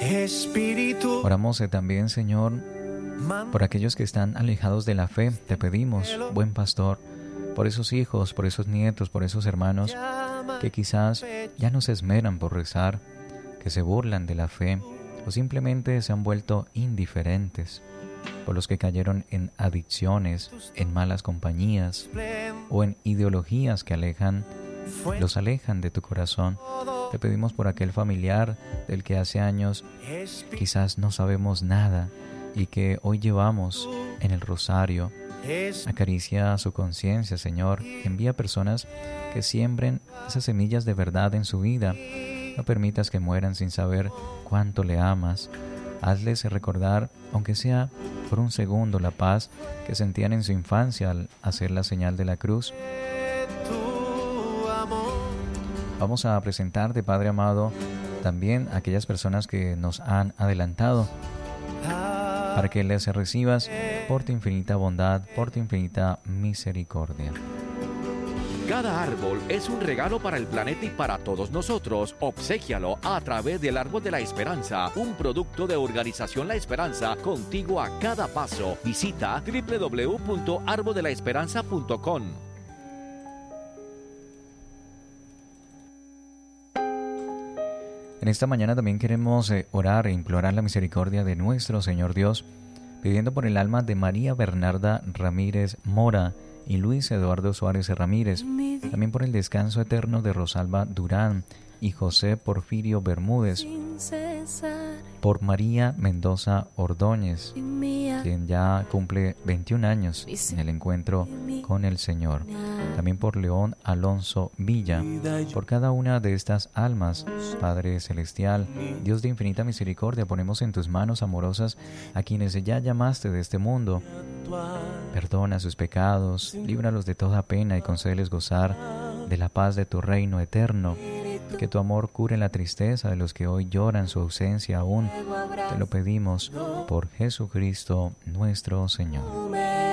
Oramos también, Señor, por aquellos que están alejados de la fe. Te pedimos, buen pastor, por esos hijos, por esos nietos, por esos hermanos que quizás ya no se esmeran por rezar, que se burlan de la fe o simplemente se han vuelto indiferentes, por los que cayeron en adicciones, en malas compañías o en ideologías que los alejan de tu corazón. Te pedimos por aquel familiar del que hace años quizás no sabemos nada y que hoy llevamos en el rosario. Acaricia su conciencia, Señor. Envía personas que siembren esas semillas de verdad en su vida. No permitas que mueran sin saber cuánto le amas. Hazles recordar, aunque sea por un segundo, la paz que sentían en su infancia al hacer la señal de la cruz. Vamos a presentarte, Padre amado, también a aquellas personas que nos han adelantado, para que les recibas por tu infinita bondad, por tu infinita misericordia. Cada árbol es un regalo para el planeta y para todos nosotros. Obséquialo a través del Árbol de la Esperanza, un producto de Organización La Esperanza, contigo a cada paso. Visita www.arboldelaesperanza.com. En esta mañana también queremos orar e implorar la misericordia de nuestro Señor Dios, pidiendo por el alma de María Bernarda Ramírez Mora y Luis Eduardo Suárez Ramírez, también por el descanso eterno de Rosalba Durán y José Porfirio Bermúdez, por María Mendoza Ordóñez, quien ya cumple 21 años en el encuentro con el Señor, también por León Alonso Villa, por cada una de estas almas. Padre Celestial, Dios de infinita misericordia, ponemos en tus manos amorosas a quienes ya llamaste de este mundo. Perdona sus pecados, líbralos de toda pena y concédeles gozar de la paz de tu reino eterno. Que tu amor cure la tristeza de los que hoy lloran su ausencia aún. Te lo pedimos por Jesucristo nuestro Señor.